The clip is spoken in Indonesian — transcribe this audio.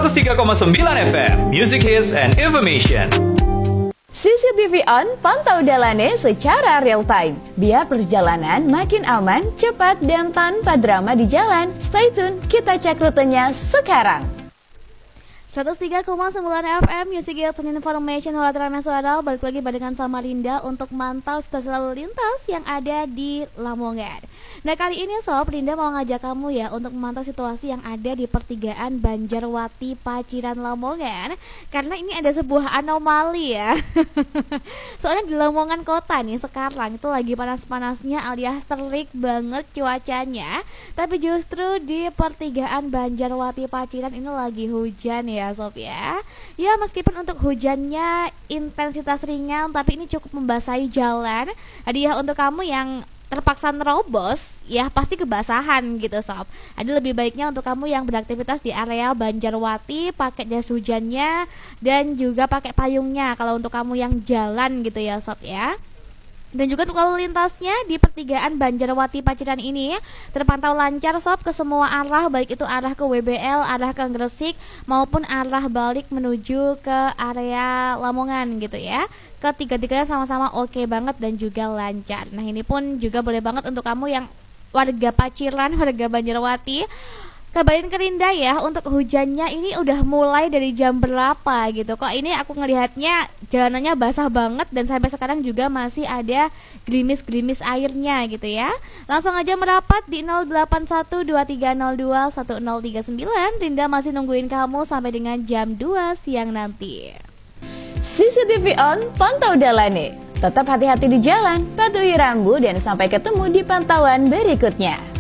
103,9 FM, Music Hits and Information. CCTV on, pantau Dalane secara real time. Biar perjalanan makin aman, cepat, dan tanpa drama di jalan. Stay tune, kita cek rutenya sekarang. 103,9 FM Music Hits and Information. Halo teman saudara, balik lagi barengan sama Linda untuk mantau situasi lalu lintas yang ada di Lamongan. Nah, kali ini Sob, Linda mau ngajak kamu ya untuk memantau situasi yang ada di pertigaan Banjarwati Paciran Lamongan. Karena ini ada sebuah anomali ya. Soalnya di Lamongan kota nih sekarang itu lagi panas-panasnya alias terik banget cuacanya. Tapi justru di pertigaan Banjarwati Paciran ini lagi hujan ya Sob ya. Ya, meskipun untuk hujannya intensitas ringan, tapi ini cukup membasahi jalan. Hadiah untuk kamu yang terpaksa nerobos, ya pasti kebasahan gitu Sob. Ada lebih baiknya untuk kamu yang beraktivitas di area Banjarwati pakai jas hujannya dan juga pakai payungnya kalau untuk kamu yang jalan gitu ya Sob ya. Dan juga untuk lalu lintasnya di pertigaan Banjarwati Paciran ini terpantau lancar Sob ke semua arah, baik itu arah ke WBL, arah ke Gresik maupun arah balik menuju ke area Lamongan gitu ya. Ketiga-tiganya sama-sama oke banget dan juga lancar. Nah, ini pun juga boleh banget untuk kamu yang warga Paciran, warga Banjarwati. Kabarin ke Linda ya untuk hujannya ini udah mulai dari jam berapa gitu. Kok ini aku ngelihatnya jalanannya basah banget dan sampai sekarang juga masih ada gerimis-gerimis airnya gitu ya. Langsung aja merapat di 081230211039. Linda masih nungguin kamu sampai dengan jam 2 siang nanti. CCTV on, pantau Dalane. Tetap hati-hati di jalan, patuhi rambu, dan sampai ketemu di pantauan berikutnya.